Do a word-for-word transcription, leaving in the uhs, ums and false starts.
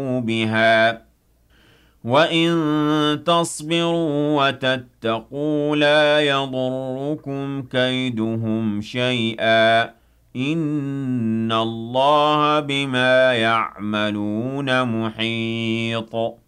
بها وَإِن تَصْبِرُوا وَتَتَّقُوا لَا يَضُرُّكُمْ كَيْدُهُمْ شَيْئًا ۗ إِنَّ اللَّهَ بِمَا يَعْمَلُونَ مُحِيطٌ